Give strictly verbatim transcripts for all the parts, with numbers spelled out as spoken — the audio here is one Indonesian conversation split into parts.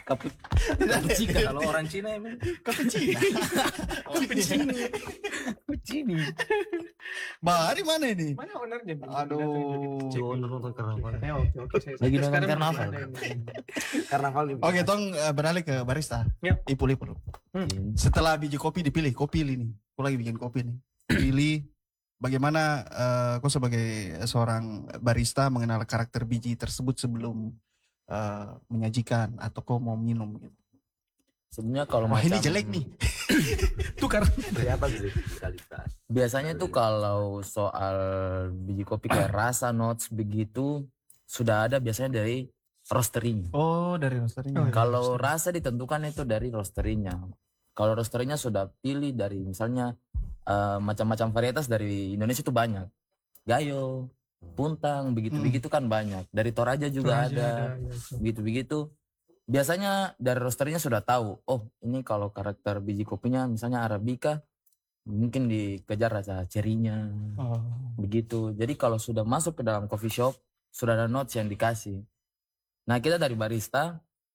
Kapu Cappuccino kalau orang Cina emang Cappuccino. Cappuccino. Cappuccino. Mari mana ini? Mana ownernya? Aduh. Coba nonton karnaval. Eh, oke oke. saya- Lagi saya nonton sekarang karnaval. ada ini. Karnaval. Oke, tong eh, beralih ke barista. Ya. Ipul Ipul. Hmm. Setelah biji kopi dipilih, kopi pilih nih. Aku lagi bikin kopi nih. Pilih bagaimana eh, kau sebagai seorang barista mengenal karakter biji tersebut sebelum eh, menyajikan atau kau mau minum gitu. Sebenarnya kalau Wah, macam ini jelek nih. Tukar. Siapa sih kualitas? biasanya tuh kalau soal biji kopi kayak rasa notes begitu sudah ada biasanya dari roasterinya. Oh, dari roasterinya. Oh, iya. Kalau rasa ditentukan itu dari roasterinya. Kalau roasterinya sudah pilih dari misalnya eh, macam-macam varietas dari Indonesia itu banyak. Gayo, Puntang, begitu-begitu kan banyak. Dari Toraja juga Toraja ada. ya, itu. Begitu-begitu. Biasanya dari roasterinya sudah tahu. Oh, ini kalau karakter biji kopinya misalnya Arabica, mungkin dikejar rasa cerinya. Oh. Begitu. Jadi kalau sudah masuk ke dalam coffee shop, sudah ada notes yang dikasih. Nah, kita dari barista,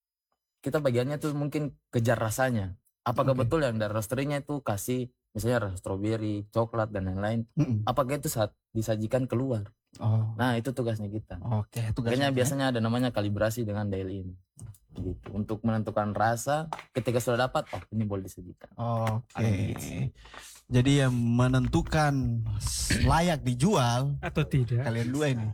kita bagiannya tuh mungkin kejar rasanya. Apakah Oke. betul yang dari roasterinya itu kasih misalnya rasa strawberry, coklat dan lain-lain. Mm-mm. Apakah itu saat disajikan keluar? Oh. Nah, itu tugasnya kita. Oke, tugasnya. Makanya biasanya ada namanya kalibrasi dengan dial in. Gitu. Untuk menentukan rasa, ketika sudah dapat, oh ini boleh disajikan. Oke. Ada begitu. Jadi yang menentukan layak dijual Atau tidak? kalian dua ini.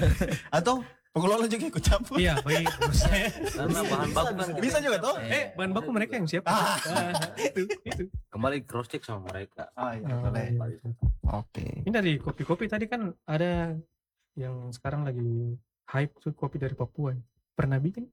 Atau pengelola juga ikut campur. Iya, baik. Menurut saya. Karena bahan baku kan Bisa juga toh? Eh, bahan baku mereka yang siap. Ah. itu, itu. kembali cross check sama mereka. Ah, iya, Oh, boleh. iya. Oke. Ini dari kopi-kopi tadi kan ada yang sekarang lagi hype tuh kopi dari Papua. Pernah bikin?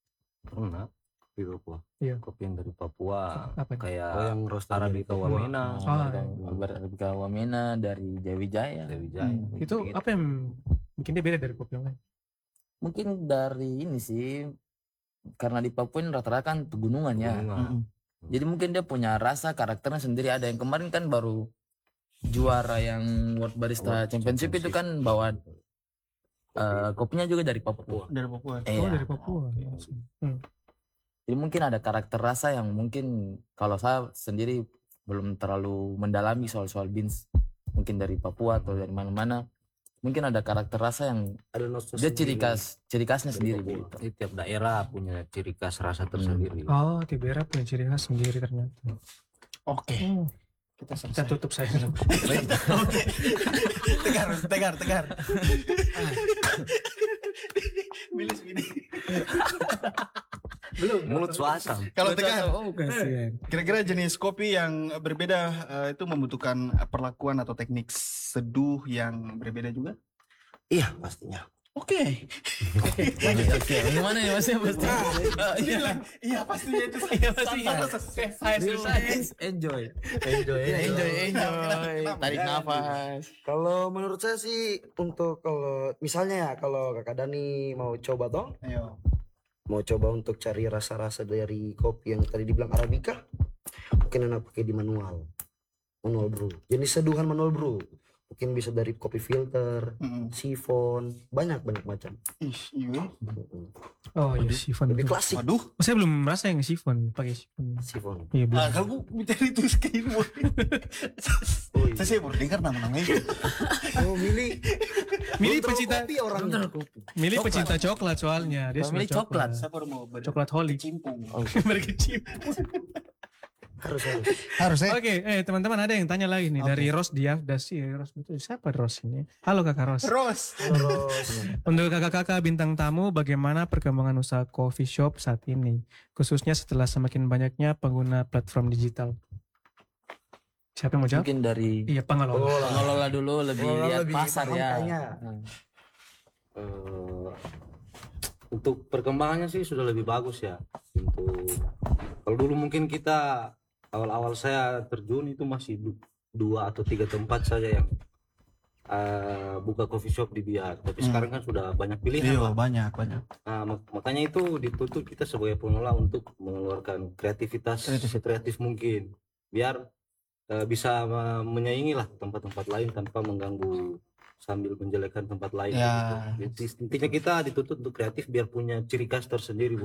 Pernah kopi Papua. Iya. Kopi yang dari Papua. Apa nih? Kayak Oh, yang roaster Arabica dari Papua. Wamena, Ah, Oh, Arabica Wamena dari Jawijaya. Dewi Jaya. Hmm. Itu apa yang bikin dia beda dari kopi yang lain? Mungkin dari ini sih, karena di Papua ini rata-rata kan pegunungan ya. Mm-mm. Jadi mungkin dia punya rasa karakternya sendiri. Ada yang kemarin kan baru juara yang World Barista Championship itu kan bawa eh, kopinya juga dari Papua. Dari Papua. Oh, Iya. dari Papua. Hmm. Jadi mungkin ada karakter rasa yang mungkin kalau saya sendiri belum terlalu mendalami soal-soal beans. Mungkin dari Papua atau dari mana-mana. Mungkin ada karakter rasa yang Ada notes dia ciri sendiri. khas, ciri khasnya Dari sendiri Papua. begitu. Jadi tiap daerah punya ciri khas rasa tersendiri. Oh, Tibera punya ciri khas sendiri ternyata. Oke. Hmm. Kita Kita selesai. tutup saya dulu. tegar, tegar, tegar. Bilis ini. Belum. Mulut suasam. Kalau tegar, Oh, kasihan. kira-kira jenis kopi yang berbeda eh, itu membutuhkan perlakuan atau teknik seduh yang berbeda juga? Iya pastinya. Oke. Oke, oke. Gimana ya Mas? Pasti. Oh, iya. Iya pastinya itu. Iya, pastinya. Hasil Science, enjoy. Enjoy, Enjoy, enjoy. Kenapa? Tarik Jangan. nafas. Kalau menurut saya sih untuk kalau misalnya ya kalau kakak Dani mau coba dong, Ayo. mau coba untuk cari rasa-rasa dari kopi yang tadi dibilang Arabica, mungkin enak pakai di manual, manual brew. Jenis seduhan manual brew, mungkin bisa dari kopi filter, Mm-mm. sifon, banyak banyak macam. Ih, iya. Oh iya, sifon. Lebih klasik Waduh. Oh, saya belum merasa yang sifon, pakai sifon. sifon. Iya, belum. Ah, kalau mencari itu skin Oh, iya. Saya sih baru dengar nama-namanya. Oh, milih Milih Kontrol pecinta, kopi orangnya. milih Coklat. pecinta coklat soalnya. Dia Kalau suka milih coklat. Saya baru mau ber- Coklat holy. cimpung. Berkecimpung. harus harus. Harus ya. Oke, eh teman-teman ada yang tanya lagi nih Oke. dari Ros Diah Dasi. Ros betul siapa Ros ini? Halo Kakak Ros. Terus. Terus Untuk kakak-kakak bintang tamu, bagaimana perkembangan usaha coffee shop saat ini, khususnya setelah semakin banyaknya pengguna platform digital? Siapa yang mau jawab? Mungkin dari Iya, pengelola. pengelola. pengelola dulu lebih Pengelola lihat lebih pasar paham ya. kayaknya. Hmm. Eh, untuk perkembangannya sih sudah lebih bagus ya. Untuk kalau dulu mungkin kita awal-awal saya terjun itu masih du- dua atau tiga tempat saja yang eh, buka coffee shop di Biak. Tapi Hmm. sekarang kan sudah banyak pilihan. Iya, Pak. banyak, banyak. Nah, mak- makanya itu dituntut kita sebagai pengelola untuk mengeluarkan kreativitas Kreatif. sekreatif mungkin biar eh, bisa eh, menyaingi lah tempat-tempat lain tanpa mengganggu sambil menjelekkan tempat lain. Ya. gitu. Jadi, intinya kita dituntut untuk kreatif biar punya ciri khas tersendiri.